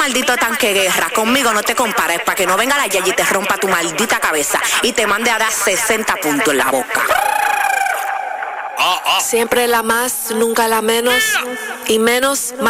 maldito tanque guerra. Conmigo no te compares, para que no venga la Yayi y te rompa tu maldita cabeza y te mande a dar 60 puntos en la boca. Siempre la más, nunca la menos, y menos más.